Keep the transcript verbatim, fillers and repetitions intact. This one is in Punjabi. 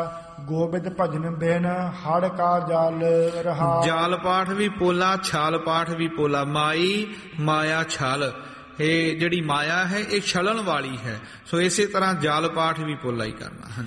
ਗੋਬਿੰਦ ਭਜਨ ਬਿਨ ਹੜ ਕਾ ਜਲ ਰਹਾ। ਜਾਲ ਪਾਠ ਵੀ ਪੋਲਾ, ਛਾਲ ਪਾਠ ਵੀ ਪੋਲਾ। ਮਾਈ ਮਾਇਆ ਛਲ, ਇਹ ਜਿਹੜੀ ਮਾਇਆ ਹੈ ਇਹ ਛਲਣ ਵਾਲੀ ਹੈ, ਸੋ ਇਸੇ ਤਰ੍ਹਾਂ ਜਾਲ ਪਾਠ ਵੀ ਪੋਲਾ ਹੀ ਕਰਨਾ।